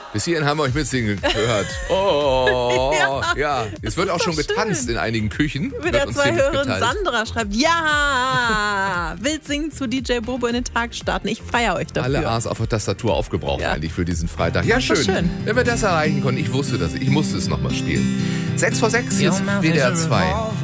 Bis hierhin haben wir euch mitsingen gehört. Oh, ja. Es wird auch schon getanzt in einigen Küchen. Wieder uns 2 hier Hörerin mitgeteilt. Sandra schreibt, ja, wild singen zu DJ Bobo in den Tag starten. Ich feiere euch dafür. Alle A's auf der Tastatur aufgebraucht eigentlich für diesen Freitag. Ja, Das ist schön. Wenn wir das erreichen konnten, ich wusste das. Ich musste es nochmal spielen. 6 vor 6, jetzt WDR 2.